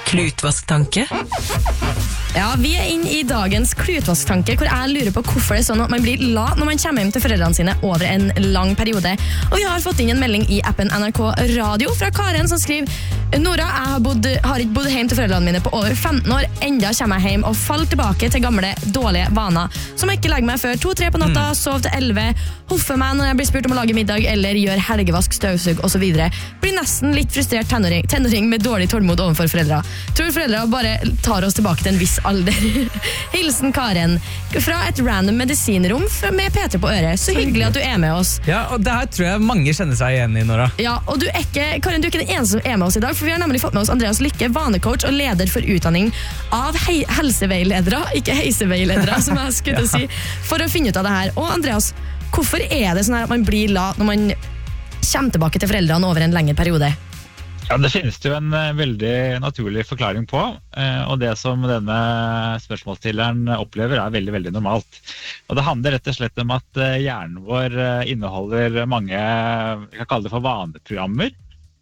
Klutvasktanke? Ja, vi inne i dagens klutvasktanke, hvor jeg lurer på hvorfor det sånn at man blir lat når man kommer hjem til foreldrene sine over en lang periode. Og vi har fått inn en melding i appen NRK Radio fra Karen som skriver: Nora, jeg har ikke bodd hjem til foreldrene mine på over 15 år. Enda kommer jeg hjem og faller tilbake til gamle, dårlige vaner. Som jeg ikke legger meg før 2-3 på natta, sov til 11, hoffer meg når jeg blir spurt om å lage middag, eller gjør helgevask, støvsug og så videre. Blir nesten litt frustrert tenåring med dårlig tålmod overfor foreldre. Tror foreldre bare tar oss tilbake til en viss alder. Hilsen Karen fra et random medisinrom med P3 på øret. Så hyggelig at du er med oss. Ja, og det her tror jeg mange kjenner seg igjen i, Nora. Ja, og Karen, du er ikke den eneste som er med oss i dag, for vi har nemlig fått med oss Andreas Lykke, vanecoach og leder for utdanning av helseveiledere, ikke heiseveiledere, som jeg skulle til å si, for å finne ut av det her. Og Andreas, hvorfor er det sånn her at man blir lat når man kommer tilbake til foreldrene over en lengre periode? Ja, det finnes jo en veldig naturlig forklaring på, og det som denne spørsmålsstilleren opplever er veldig, veldig normalt. Og det handler rett og slett om at hjernen vår inneholder mange, jeg kan kalle det for vaneprogrammer,